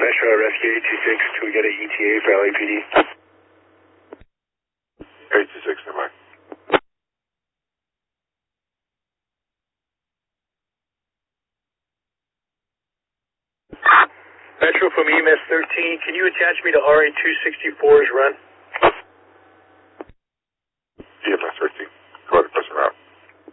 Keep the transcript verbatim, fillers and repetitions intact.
Metro Rescue eight two six, can we get an E T A for L A P D? eight two six, nearby. Metro from E M S thirteen, can you attach me to R A two sixty-four's run?